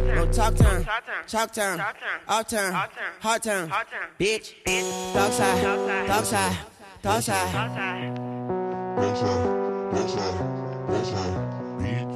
No talk time, chalk time, off time, hard time, bitch. Dark side, dark side, dark side. Backside, backside, backside, backside.